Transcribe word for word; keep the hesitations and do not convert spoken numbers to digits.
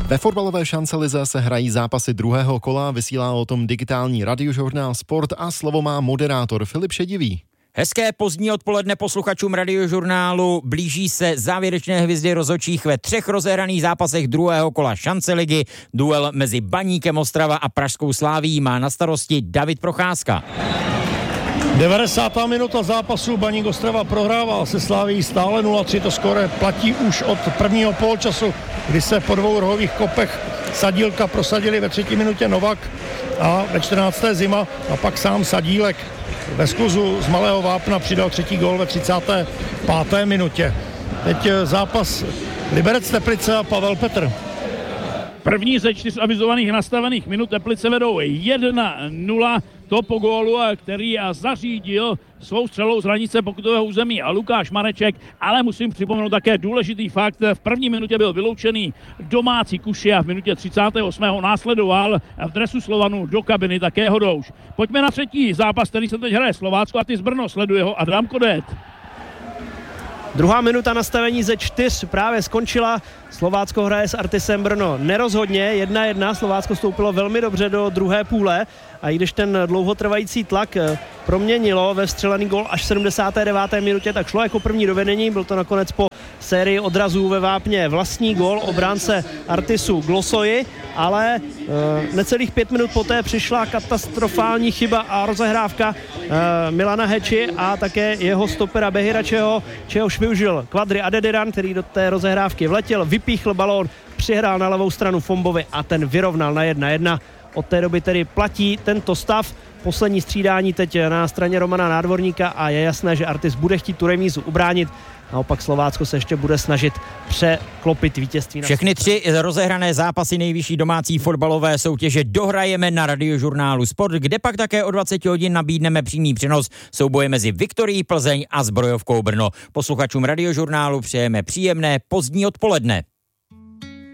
Ve fotbalové šancelize se hrají zápasy druhého kola, vysílá o tom digitální radiožurnál Sport a slovo má moderátor Filip Šedivý. Hezké pozdní odpoledne posluchačům radiožurnálu. Blíží se závěrečné hvězdy rozhodčích ve třech rozehraných zápasech druhého kola šanceligy. Duel mezi Baníkem Ostrava a Pražskou Slávií má na starosti David Procházka. devadesátá minuta zápasu, Baník Ostrava prohrával se Slávií stále nula tři, to skóre platí už od prvního poločasu, kdy se po dvou rohových kopech Sadílka prosadili ve třetí minutě Novak a ve čtrnácté Zima a pak sám Sadílek ve skluzu z Malého Vápna přidal třetí gól ve třicáté páté minutě. Teď zápas Liberec Teplice a Pavel Petr. První ze čtyř avizovaných nastavených minut Teplice vedou jedna nula, to po gólu, který zařídil svou střelou z hranice pokutového území a Lukáš Mareček, ale musím připomenout také důležitý fakt, v první minutě byl vyloučený domácí Kuši a v minutě třicáté osmé následoval v dresu Slovanu do kabiny také Hodouš. Pojďme na třetí zápas, který se teď hraje Slovácko a ty z Brno, sleduje ho Adam Kodet. Druhá minuta nastavení ze čtyř právě skončila. Slovácko hraje s Artisem Brno nerozhodně, jedna jedna. Slovácko vstoupilo velmi dobře do druhé půle a i když ten dlouhotrvající tlak proměnilo ve vstřelený gól až v sedmdesáté deváté minutě, tak šlo jako první do vedení. Byl to nakonec po sérii odrazů ve Vápně vlastní gól obránce Artisu Glosoji, ale e, necelých pět minut poté přišla katastrofální chyba a rozehrávka e, Milana Heči a také jeho stopera Behiračeho, čehož využil Kvadri Adediran, který do té rozehrávky vletěl, vypíchl balón, přihrál na levou stranu Fombovi a ten vyrovnal na jedna jedna. Od té doby tedy platí tento stav. Poslední střídání teď na straně Romana Nádvorníka a je jasné, že Artis bude chtít tu remízu ubránit. Naopak Slovácko se ještě bude snažit překlopit vítězství. Všechny tři rozehrané zápasy nejvyšší domácí fotbalové soutěže dohrajeme na radiožurnálu Sport, kde pak také o dvacet hodin nabídneme přímý přenos souboje mezi Viktorií Plzeň a Zbrojovkou Brno. Posluchačům radiožurnálu přejeme příjemné pozdní odpoledne.